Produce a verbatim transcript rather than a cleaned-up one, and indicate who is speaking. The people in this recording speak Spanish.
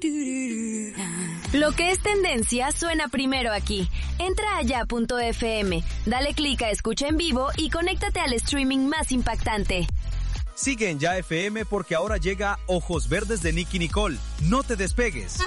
Speaker 1: Lo que es tendencia suena primero aquí. Entra a ya punto efe eme, dale clic a escucha en vivo y conéctate al streaming más impactante.
Speaker 2: Sigue en Ya F M porque ahora llega Ojos Verdes de Nicki Nicole. No te despegues.